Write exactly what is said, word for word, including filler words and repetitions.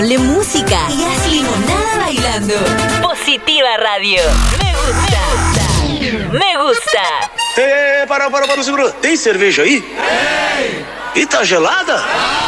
Le música y haz limonada bailando. Positiva Radio. Me gusta. Me gusta. É, para, para, para, segura. Tem cerveja aí? Tem. E tá gelada?